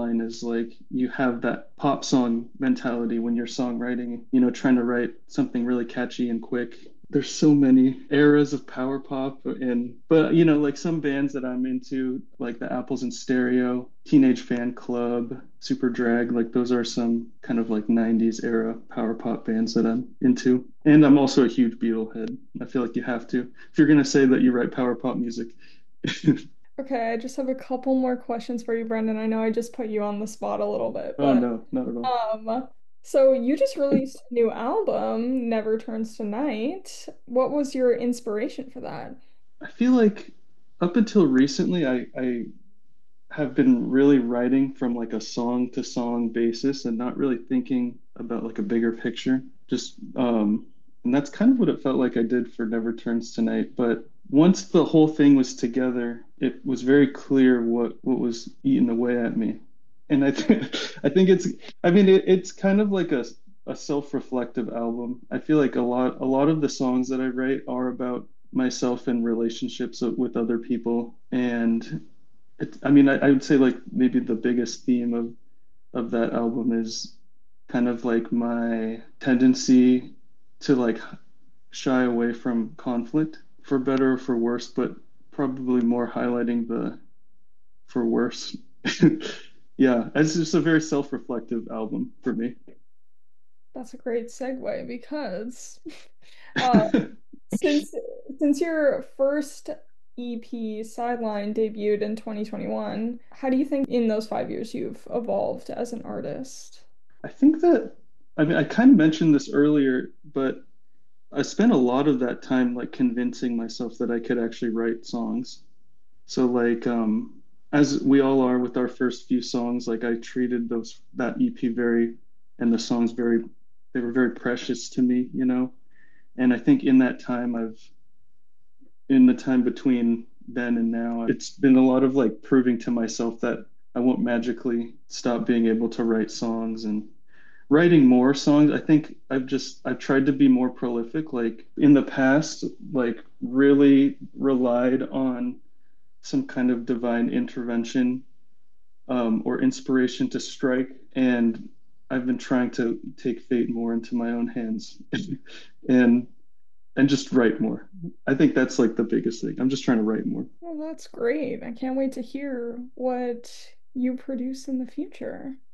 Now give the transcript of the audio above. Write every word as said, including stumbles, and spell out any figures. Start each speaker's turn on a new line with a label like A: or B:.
A: line is like you have that pop song mentality when you're songwriting, you know, trying to write something really catchy and quick. There's so many eras of power pop and but you know, like some bands that I'm into, like the Apples in Stereo, Teenage Fan Club, Super Drag, like those are some kind of like nineties era power pop bands that I'm into. And I'm also a huge Beatle head. I feel like you have to. If you're gonna say that you write power pop music.
B: Okay, I just have a couple more questions for you, Brendan. I know I just put you on the spot a little bit,
A: Oh
B: but
A: no, not at all.
B: um, so you just released a new album, Never Turns to Night. What was your inspiration for that?
A: I feel like up until recently, I, I have been really writing from like a song to song basis and not really thinking about like a bigger picture. Just um, and that's kind of what it felt like I did for Never Turns Tonight. But once the whole thing was together, it was very clear what what was eating away at me. And I think I think it's I mean it, it's kind of like a a self-reflective album. I feel like a lot a lot of the songs that I write are about myself and relationships with other people. And it, I mean, I, I would say like maybe the biggest theme of of that album is kind of like my tendency to like shy away from conflict for better or for worse, but probably more highlighting the for worse. Yeah, it's just a very self-reflective album for me.
B: That's a great segue because uh, since since your first E P Sideline debuted in twenty twenty-one, how do you think in those five years you've evolved as an artist?
A: I think that I mean I kind of mentioned this earlier, but I spent a lot of that time like convincing myself that I could actually write songs. So like um as we all are with our first few songs, like I treated those that E P very and the songs very they were very precious to me, you know. And I think in that time I've in the time between then and now, it's been a lot of like proving to myself that I won't magically stop being able to write songs and writing more songs. I think I've just I've tried to be more prolific. Like in the past, like really relied on some kind of divine intervention um, or inspiration to strike. And I've been trying to take fate more into my own hands and and just write more. I think that's like the biggest thing. I'm just trying to write more.
B: Well, that's great. I can't wait to hear what you produce in the future.